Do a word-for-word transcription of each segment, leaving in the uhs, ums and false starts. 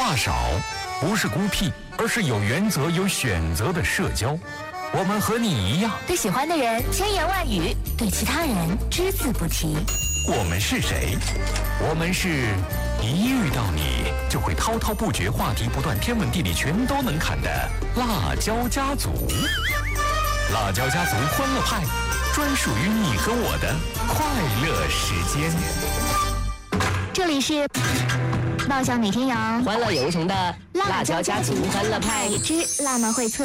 话少不是孤僻，而是有原则、有选择的社交。我们和你一样， 对喜欢的人千言万语，对其他人只字不提。 我们是谁？我们是一遇到你就会滔滔不绝，话题不断，天文地理全都能侃的辣椒家族。辣椒家族欢乐派，专属于你和我的快乐时间。 这里是爆笑每天有， 欢乐有情的辣椒家族欢乐派之辣妈会测。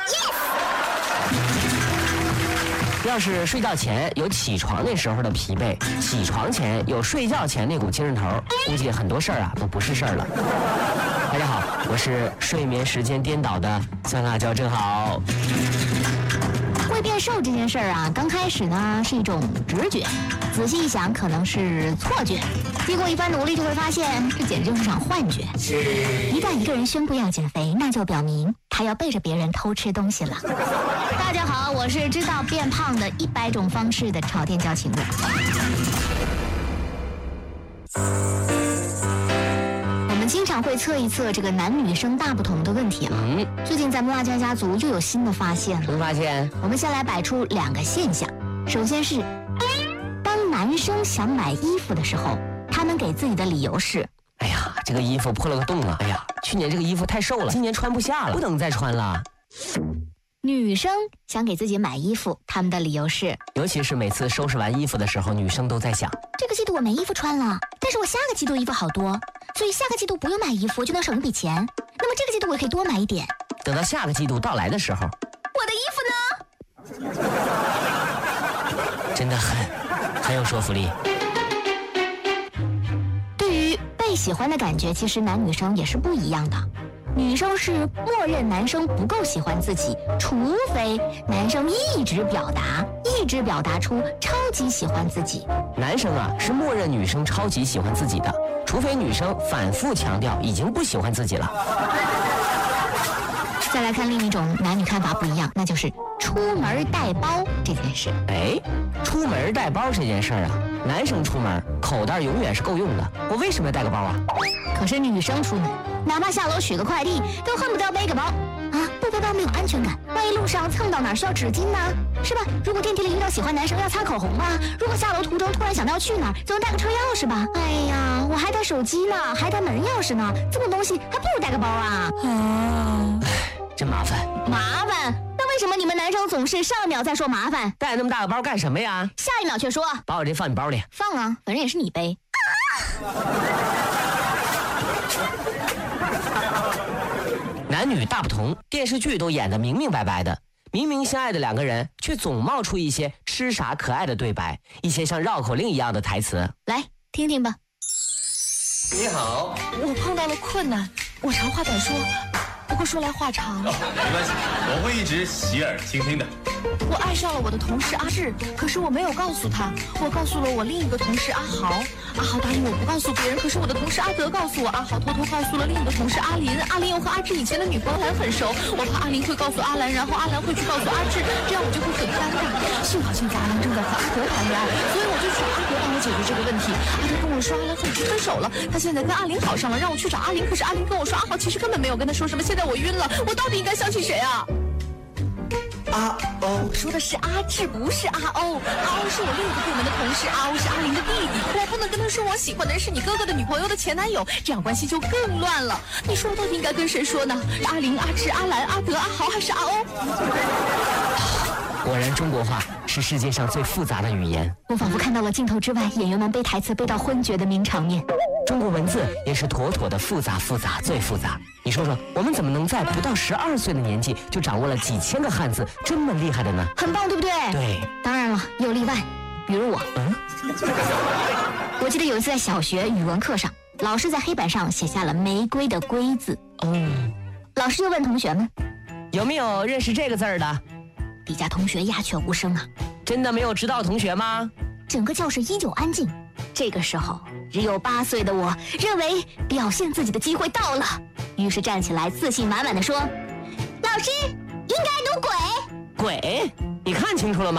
要是睡觉前有起床那时候的疲惫，起床前有睡觉前那股精神头，估计很多事儿啊都不是事儿了。大家好，我是睡眠时间颠倒的酸辣椒正好。 会变瘦这件事儿啊，刚开始呢是一种直觉，仔细一想可能是错觉，经过一番努力就会发现这简直就是场幻觉。一旦一个人宣布要减肥，那就表明他要背着别人偷吃东西了。大家好，我是知道变胖的一百种方式的朝天椒情侣。我们经常会测一测这个男女生大不同的问题了。 嗯， 最近咱们辣椒家族又有新的发现了。 什么发现？ 我们先来摆出两个现象。首先是，当男生想买衣服的时候，他们给自己的理由是： 哎呀，这个衣服破了个洞啊！哎呀，去年这个衣服太瘦了，今年穿不下了，不能再穿了。 女生想给自己买衣服，他们的理由是， 尤其是每次收拾完衣服的时候，女生都在想， 这个季度我没衣服穿了，但是我下个季度衣服好多，所以下个季度不用买衣服，就能省一笔钱。那么这个季度我可以多买一点。 等到下个季度到来的时候， 我的衣服呢？ 真的很很有说服力。 对于被喜欢的感觉，其实男女生也是不一样的。女生是默认男生不够喜欢自己，除非男生一直表达，一直表达出超级喜欢自己。 男生啊是默认女生超级喜欢自己的，除非女生反复强调已经不喜欢自己了。 再来看另一种男女看法不一样，那就是出门带包这件事。 哎，出门带包这件事儿啊，男生出门口袋永远是够用的，我为什么要带个包啊？ 可是女生出门，哪怕下楼取个快递，都恨不得要背个包啊！不背包没有安全感，万一路上蹭到哪儿需要纸巾呢？是吧？如果电梯里遇到喜欢男生要擦口红啊，如果下楼途中突然想到要去哪儿，总要带个车钥匙吧？哎呀，我还带手机呢，还带门钥匙呢，这么多东西还不如带个包啊！啊， 真麻烦。麻烦？那为什么你们男生总是上一秒再说麻烦， 带那么大个包干什么呀？ 下一秒却说把我这放你包里。 放啊，反正也是你背。 男女大不同，电视剧都演得明明白白的，明明相爱的两个人，却总冒出一些痴傻可爱的对白，一些像绕口令一样的台词。 来听听吧。 你好， 我碰到了困难，我长话短说，不过说来话长。 哦，没关系，我会一直洗耳倾听的。 我爱上了我的同事阿志，可是我没有告诉他，我告诉了我另一个同事阿豪，阿豪答应我不告诉别人，可是我的同事阿德告诉我，阿豪偷偷告诉了另一个同事阿林，阿林又和阿志以前的女朋友兰很熟，我怕阿林会告诉阿兰，然后阿兰会去告诉阿志，这样我就会很尴尬。幸好现在阿兰正在和阿德谈恋爱，所以我就找阿德帮我解决这个问题。阿德跟我说阿兰和已经分手了，他现在跟阿林好上了，让我去找阿林，可是阿林跟我说阿豪其实根本没有跟他说什么，现在我晕了，我到底应该相信谁啊？ 阿欧， 我说的是阿志，不是阿欧。阿欧是我另一个部门的同事，阿欧是阿林的弟弟。我不能跟他说我喜欢的人是你哥哥的女朋友的前男友，这样关系就更乱了。你说我到底应该跟谁说呢？阿林、阿志、阿兰、阿德、阿豪还是阿欧？ 果然中国话是世界上最复杂的语言。 我仿佛看到了镜头之外演员们背台词背到昏厥的名场面。 中国文字也是妥妥的复杂复杂最复杂。你说说，我们怎么能在不到十二岁的年纪就掌握了几千个汉字，这么厉害的呢？ 很棒，对不对？ 对。 当然了，也有例外，比如我。嗯。我记得有一次在小学语文课上，老师在黑板上写下了玫瑰的瑰字。 哦。 老师就问同学们， 有没有认识这个字儿的？ 底下同学鸦雀无声啊。 真的没有知道同学吗？ 整个教室依旧安静。这个时候，只有八岁的我认为表现自己的机会到了，于是站起来自信满满的说，老师应该读鬼。 鬼？你看清楚了吗？